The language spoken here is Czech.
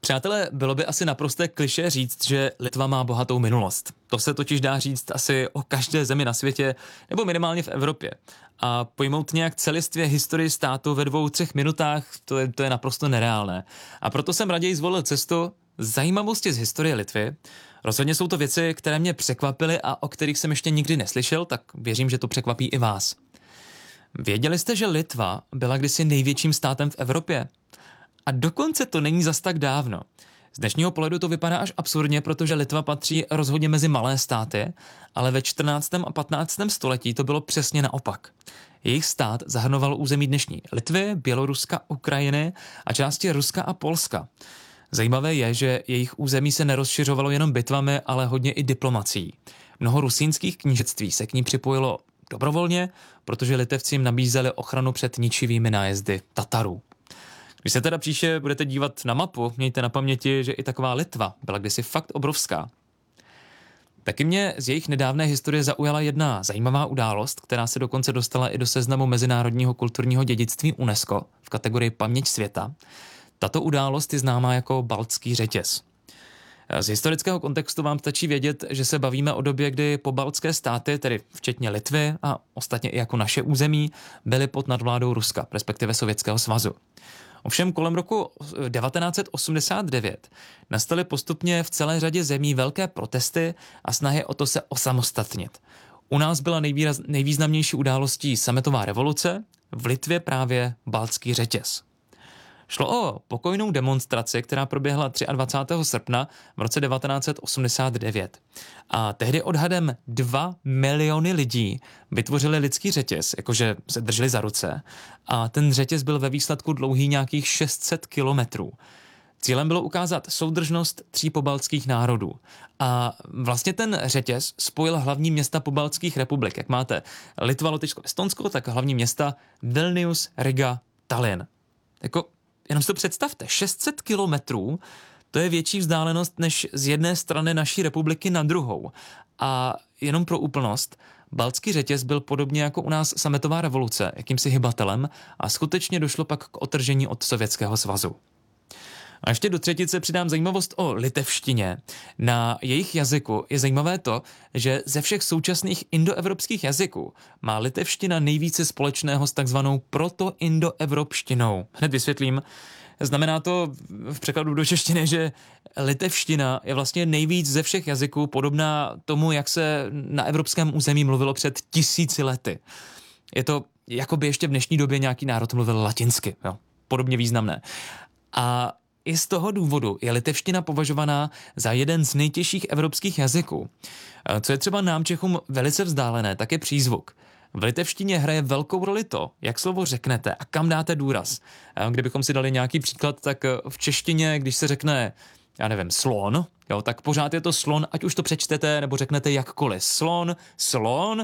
Přátelé, bylo by asi naprosté klišé říct, že Litva má bohatou minulost. To se totiž dá říct asi o každé zemi na světě, nebo minimálně v Evropě. A pojmout nějak celistvě historii státu ve 2-3 minutách, to je naprosto nereálné. A proto jsem raději zvolil cestu zajímavosti z historie Litvy. Rozhodně jsou to věci, které mě překvapily a o kterých jsem ještě nikdy neslyšel, tak věřím, že to překvapí i vás. Věděli jste, že Litva byla kdysi největším státem v Evropě? A dokonce to není zas tak dávno. Z dnešního pohledu to vypadá až absurdně, protože Litva patří rozhodně mezi malé státy, ale ve 14. a 15. století to bylo přesně naopak. Jejich stát zahrnoval území dnešní Litvy, Běloruska, Ukrajiny a části Ruska a Polska. Zajímavé je, že jejich území se nerozšiřovalo jenom bitvami, ale hodně i diplomací. Mnoho rusínských knížectví se k ní připojilo dobrovolně, protože Litevci jim nabízeli ochranu před ničivými nájezdy Tatarů. Když se teda příště budete dívat na mapu, mějte na paměti, že i taková Litva byla kdysi fakt obrovská. Taky mě z jejich nedávné historie zaujala jedna zajímavá událost, která se dokonce dostala i do seznamu Mezinárodního kulturního dědictví UNESCO v kategorii Paměť světa. Tato událost je známá jako Baltský řetěz. Z historického kontextu vám stačí vědět, že se bavíme o době, kdy pobaltské státy, tedy včetně Litvy a ostatně i jako naše území, byly pod nadvládou Ruska, respektive Sovětského svazu. Ovšem kolem roku 1989 nastaly postupně v celé řadě zemí velké protesty a snahy o to se osamostatnit. U nás byla nejvýznamnější událostí sametová revoluce, v Litvě právě Baltský řetěz. Šlo o pokojnou demonstraci, která proběhla 23. srpna v roce 1989. A tehdy odhadem 2 miliony lidí vytvořili lidský řetěz, jakože se drželi za ruce. A ten řetěz byl ve výsledku dlouhý nějakých 600 kilometrů. Cílem bylo ukázat soudržnost 3 pobaltských národů. A vlastně ten řetěz spojil hlavní města pobaltských republik. Jak máte Litva, Lotyšsko, Estonsko, tak hlavní města Vilnius, Riga, Tallinn. Jenom si to představte, 600 kilometrů, to je větší vzdálenost než z jedné strany naší republiky na druhou. A jenom pro úplnost, Baltský řetěz byl podobně jako u nás sametová revoluce, jakýmsi hybatelem a skutečně došlo pak k odtržení od Sovětského svazu. A ještě do třetice přidám zajímavost o litevštině. Na jejich jazyku je zajímavé to, že ze všech současných indoevropských jazyků má litevština nejvíce společného s takzvanou protoindoevropštinou. Hned vysvětlím. Znamená to v překladu do češtiny, že litevština je vlastně nejvíc ze všech jazyků podobná tomu, jak se na evropském území mluvilo před 1000 lety. Je to, jako by ještě v dnešní době nějaký národ mluvil latinsky. Jo, podobně významné. A i z toho důvodu je litevština považovaná za jeden z nejtěžších evropských jazyků. Co je třeba nám Čechům velice vzdálené, tak je přízvuk. V litevštině hraje velkou roli to, jak slovo řeknete a kam dáte důraz. Kdybychom si dali nějaký příklad, tak v češtině, když se řekne, já nevím, slon, jo, tak pořád je to slon, ať už to přečtete nebo řeknete jakkoliv. Slon, slon,